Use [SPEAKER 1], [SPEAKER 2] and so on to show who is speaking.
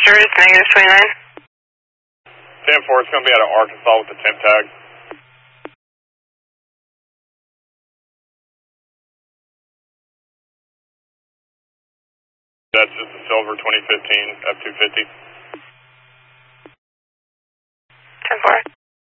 [SPEAKER 1] register is -29.
[SPEAKER 2] 10-4, it's going to be out of Arkansas with the temp tag. That's just a silver 2015 F-250.
[SPEAKER 1] 10-4.